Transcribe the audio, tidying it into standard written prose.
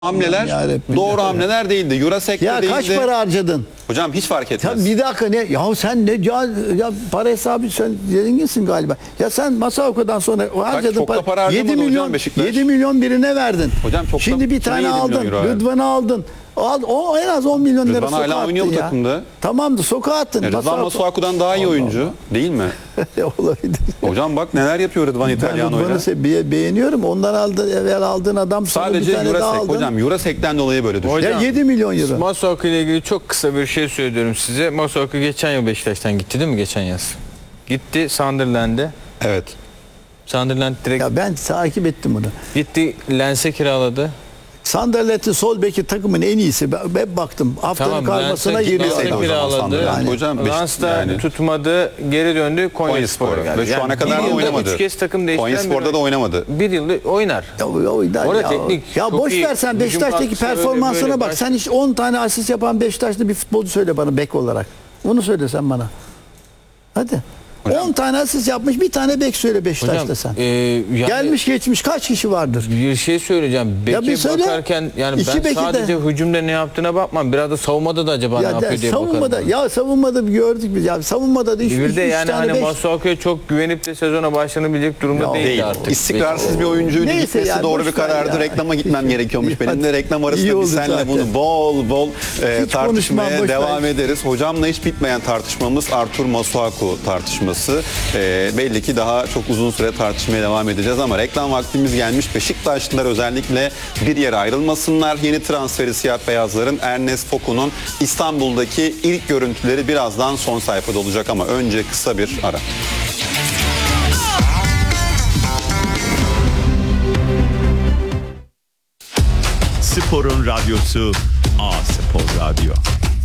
hamleler Yarabbim doğru ya. hamleler değildi. Eurosek'te Ya değildi. kaç para harcadın? Hocam hiç fark etmez. Ya bir dakika ne? Ya sen ne? Ya para hesabı sen zenginsin galiba. Ya sen Masuaku'dan sonra harcadın çok da para 7 harcamadı hocam milyon Beşiktaş. 7 milyon birine verdin. Hocam çok da- Şimdi bir kime tane 7 milyon aldın. euro verdin? Rıdvan'ı aldın. O en az 10 milyon lira Rıdvan hala sokağa attın oynuyor bu ya. takımda. Tamamdı, sokağa attın. Rıdvan Masuaku'dan daha iyi oyuncu değil mi? Olabilir. Hocam bak neler yapıyor Rıdvan Ben İtalyano'yla. Rıdvan'ı beğeniyorum. Ondan evvel aldığın adam sana Sadece bir tane daha Eurosek aldın. hocam. Eurosek'ten dolayı böyle düşün. Ya 7 milyon euro. Masuaku ile ilgili çok kısa bir şey söylüyorum size. Masuaku geçen yıl Beşiktaş'tan gitti değil mi geçen yaz? Gitti Sunderland'e. Evet. Sunderland direkt Ya ben takip ettim bunu. gitti Lens'e kiraladı. Sandalet'in sol beki takımın en iyisi. Ben hep baktım. Haftanın karmasına Lens'e giriyor. Lens'e kiraladı. kiraladı. Yani- Hocam Lens da yani. tutmadı, geri döndü Konyaspor'a Konyaspor'a geldi. ve şu ana kadar bir da yılda oynamadı. 3 kez takım değiştiren Konyaspor'da da oynamadı. bir yılda oynar. Ya, Orada teknik Ya çok boş iyi. ver sen Hücum Beşiktaş'taki katkısı öyle performansına böyle bak. baş- Sen hiç 10 tane asist yapan Beşiktaşlı bir futbolcu söyle bana bek olarak. Onu söyle sen bana. Hadi. Hocam- 10 tane asist yapmış, bir tane bek söyle Beşiktaş'ta Hocam, sen. yani Gelmiş geçmiş kaç kişi vardır? bir şey söyleyeceğim. Ya bir Beke söyle. bakarken yani İki ben beki de- sadece hücumda ne yaptığına bakmam. Biraz da savunmada da acaba ne Ya yapıyor diye savunmada bakarım. ya savunmada bir gördük biz. Ya savunmada da Bir de üç yani tane hani beş. Masuaku'ya çok güvenip de sezona başlanabilecek durumda Ya değildi Değil. artık. İstikrarsız bir oyuncuydu. Neyse Gitmesi yani, doğru boş bir ver karardı. ya. Reklama gitmem gerekiyormuş. İyi, Benim de reklam iyi arasında oldu biz seninle zaten. bunu bol bol konuşmam, tartışmaya boş ver. devam ederiz. Hocamla hiç bitmeyen tartışmamız Artur Masuaku tartışması. Belli ki daha çok uzun süre tartışmaya devam edeceğiz ama reklam vaktimiz gelmiş. Beşiktaşlılar özellikle bir yere ayrılmasınlar. Yeni transferi siyah beyazların Ernest Foku'nun İstanbul'daki ilk görüntüleri birazdan son sayfada olacak ama önce kısa bir ara. Sporun radyosu A Spor Radyo.